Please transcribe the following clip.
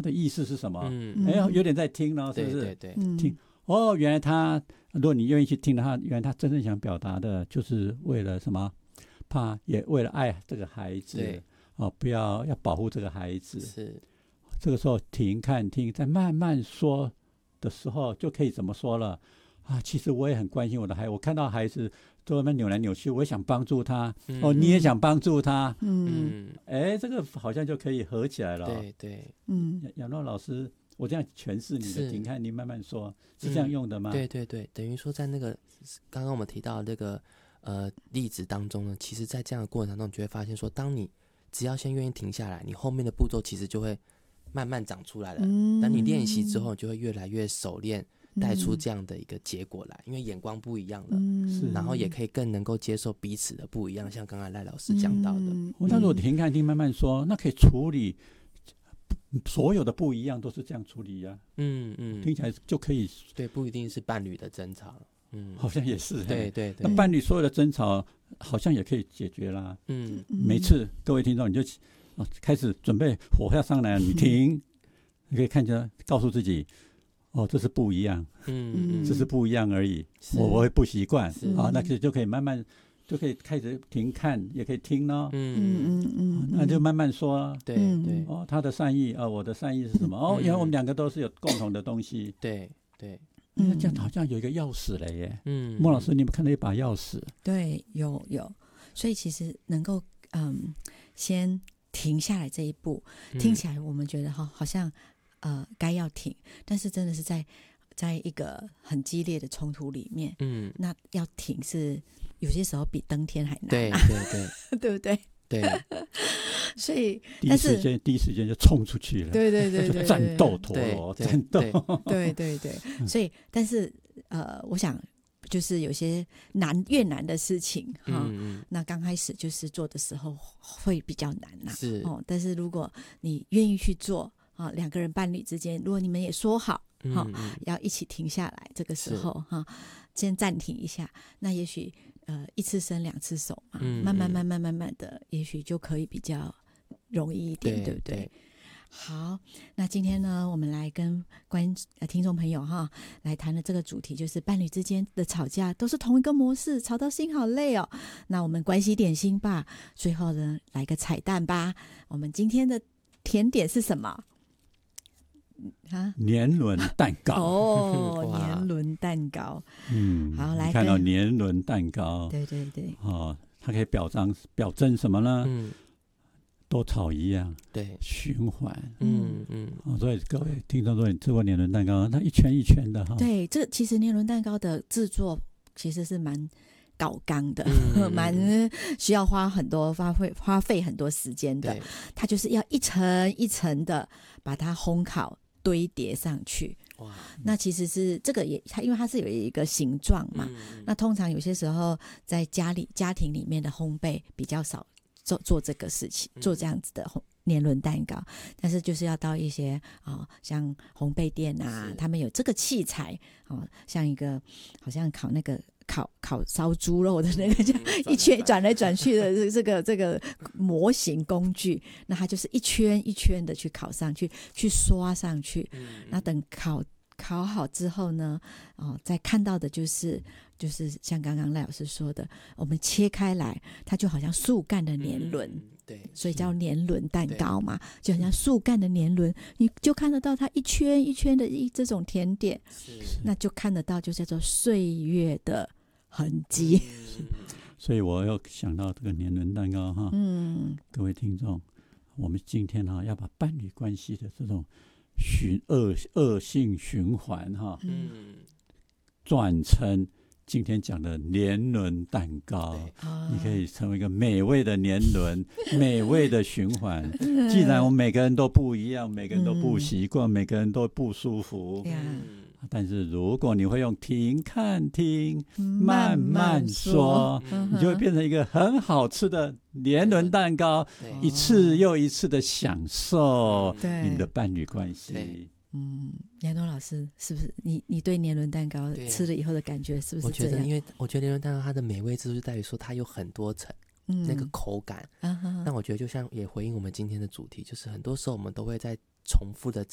的意思是什么？有点在听了，是不是？ 对， 听原来他，如果你愿意去听的话，原来他真正想表达的就是为了什么？也为了爱这个孩子，不要保护这个孩子。 是， 这个时候停看听，再慢慢说的时候，就可以怎么说了啊？其实我也很关心我的孩子，我看到孩子都在那扭来扭去，我也想帮助他。你也想帮助他。这个好像就可以合起来了。 对。 亚诺老师，我这样诠释你的停看听慢慢说，是这样用的吗？ 对，等于说在那个刚刚我们提到的这个例子当中呢，其实在这样的过程当中，你就会发现说，当你只要先愿意停下来，你后面的步骤其实就会慢慢长出来了。当你练习之后，你就会越来越熟练，带出这样的一个结果来，因为眼光不一样了，然后也可以更能够接受彼此的不一样，像刚才赖老师讲到的。 那如果停看听慢慢说，那可以处理所有的不一样，都是这样处理呀。听起来就可以。 对，不一定是伴侣的争吵。 好像也是。 对。 那伴侣所有的争吵好像也可以解决啦。每次各位听众，你就开始准备火要上来了，你停，你可以看着告诉自己，这是不一样。这是不一样而已，我会不习惯。那就可以慢慢就可以开始停看，也可以听咯。那就慢慢说。 对。 他的善意我的善意是什么？原来我们两个都是有共同的东西。 对。 这样好像有一个钥匙了耶。莫老师，你们看到一把钥匙？ 对，有。所以其实能够先停下来这一步，听起来我们觉得好像该要停，但是真的是在一个很激烈的冲突里面，那要停是有些时候比登天还难。 对对不对？ 对。 所以第一时间就冲出去了。 对， 就战斗陀螺，战斗。 对。所以，但是我想就是有些越难的事情那刚开始就是做的时候会比较难是但是如果你愿意去做两个人伴侣之间，如果你们也说好要一起停下来，这个时候先暂停一下，那也许一次生两次熟嘛，慢慢的，也许就可以比较容易一点，对不对？好，那今天呢，我们来跟听众朋友来谈的这个主题就是伴侣之间的吵架都是同一个模式，吵到心好累哦。那我们关系点心吧，最后呢来个彩蛋吧。我们今天的甜点是什么？ 年轮蛋糕。 年轮蛋糕。好，来看到年轮蛋糕， 对它可以表征什么呢？都吵一样， 对， 循环。所以各位听众说，你吃过年轮蛋糕，它一圈一圈的对，这其实年轮蛋糕的制作其实是蛮搞纲的，蛮需要花费很多时间的。它就是要一层一层的把它烘烤堆叠上去。那其实是这个因为它是有一个形状嘛，那通常有些时候在家庭里面的烘焙比较少做这个事情，做这样子的年轮蛋糕，但是就是要到一些像烘焙店他们有这个器材像一个好像烤那个烤烧猪肉的那个这样一圈转来转去的这个模型工具，那它就是一圈一圈的去烤上去，去刷上去，那等烤好之后呢再看到的就是像刚刚赖老师说的，我们切开来它就好像树干的年轮， 对， 所以叫年轮蛋糕嘛，就好像树干的年轮，你就看得到它一圈一圈的这种甜点，那就看得到就叫做岁月的痕迹。 所以我又想到这个年轮蛋糕各位听众，我们今天要把伴侣关系的这种恶性循环转成今天讲的年轮蛋糕，你可以成为一个美味的年轮，美味的循环。既然我们每个人都不一样，每个人都不习惯，每个人都不舒服，但是如果你会用停看听慢慢说，你就会变成一个很好吃的年轮蛋糕，一次又一次的享受你的伴侣关系。 亚东老师，是不是你对年轮蛋糕吃了以后的感觉是不是这样？ 因为我觉得年轮蛋糕它的美味之处就在于说它有很多层那个口感，那我觉得就像也回应我们今天的主题，就是很多时候我们都会在重复的